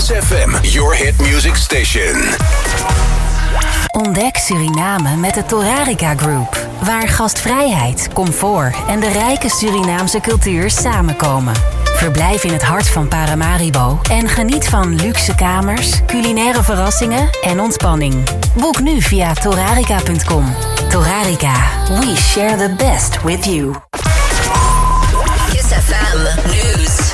Kiss FM, your hit music station. Ontdek Suriname met de Torarica Group, waar gastvrijheid, comfort en de rijke Surinaamse cultuur samenkomen. Verblijf in het hart van Paramaribo en geniet van luxe kamers, culinaire verrassingen en ontspanning. Boek nu via torarica.com. Torarica, we share the best with you. Kiss FM News.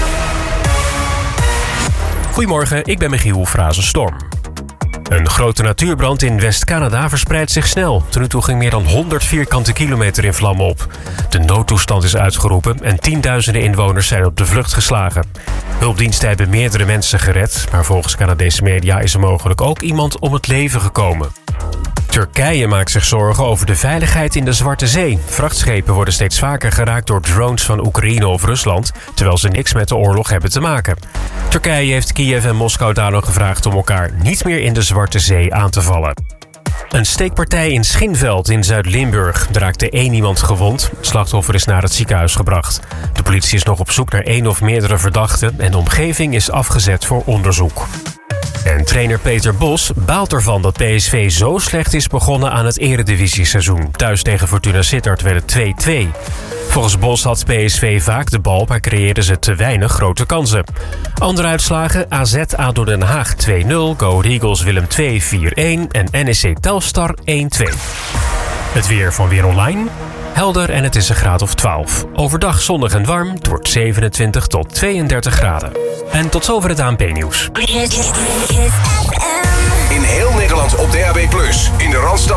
Goedemorgen, ik ben Michiel Frazenstorm. Een grote natuurbrand in West-Canada verspreidt zich snel. Tot nu toe ging meer dan 100 vierkante kilometer in vlammen op. De noodtoestand is uitgeroepen en tienduizenden inwoners zijn op de vlucht geslagen. Hulpdiensten hebben meerdere mensen gered, maar volgens Canadese media is er mogelijk ook iemand om het leven gekomen. Turkije maakt zich zorgen over de veiligheid in de Zwarte Zee. Vrachtschepen worden steeds vaker geraakt door drones van Oekraïne of Rusland, terwijl ze niks met de oorlog hebben te maken. Turkije heeft Kiev en Moskou daarom gevraagd om elkaar niet meer in de Zwarte Zee aan te vallen. Een steekpartij in Schinveld in Zuid-Limburg. Er raakte 1 iemand gewond. Het slachtoffer is naar het ziekenhuis gebracht. De politie is nog op zoek naar 1 of meerdere verdachten en de omgeving is afgezet voor onderzoek. En trainer Peter Bos baalt ervan dat PSV zo slecht is begonnen aan het eredivisie-seizoen. Thuis tegen Fortuna Sittard werd het 2-2. Volgens Bos had PSV vaak de bal, maar creëerden ze te weinig grote kansen. Andere uitslagen: AZ ADO Den Haag 2-0, Go Ahead Eagles Willem II 4-1 en NEC Telstar 1-2. Het weer van Weer Online. Helder en het is een graad of 12. Overdag zonnig en warm, het wordt 27 tot 32 graden. En tot zover het ANP-nieuws. In heel Nederland op DAB+. In de Randstad